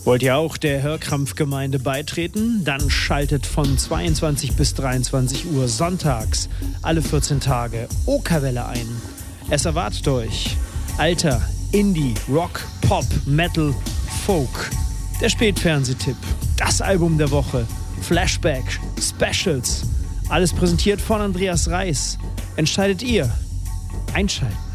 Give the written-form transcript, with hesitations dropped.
Wollt ihr auch der Hörkrampfgemeinde beitreten? Dann schaltet von 22 bis 23 Uhr sonntags alle 14 Tage Okerwelle ein. Es erwartet euch Alter, Indie, Rock, Pop, Metal, Folk. Der Spätfernsehtipp, das Album der Woche, Flashback, Specials. Alles präsentiert von Andreas Reis. Entscheidet ihr. Einschalten.